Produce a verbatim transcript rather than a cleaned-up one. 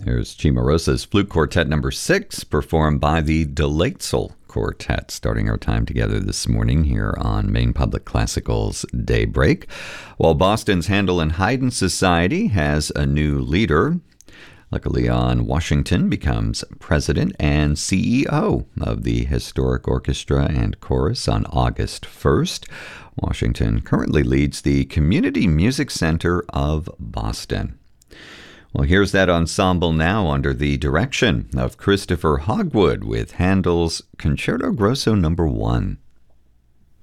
There's Cimarosa's Flute Quartet number six, performed by the Deleitzel Quartet, starting our time together this morning here on Maine Public Classical's Daybreak. While Boston's Handel and Haydn Society has a new leader, Leon Washington becomes president and C E O of the Historic Orchestra and Chorus on August first. Washington currently leads the Community Music Center of Boston. Well, here's that ensemble now under the direction of Christopher Hogwood with Handel's Concerto Grosso number one.